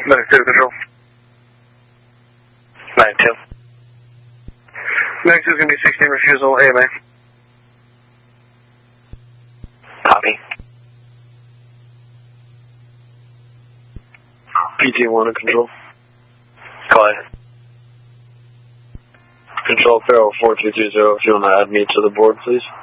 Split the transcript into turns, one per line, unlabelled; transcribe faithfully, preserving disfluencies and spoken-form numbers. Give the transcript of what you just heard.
Medic two, control.
Medic two.
Medic two is going to be sixteen refusal, A M A.
Copy.
P T one to control.
Go ahead.
Control Farrell four two two zero, if you want to add me to the board, please.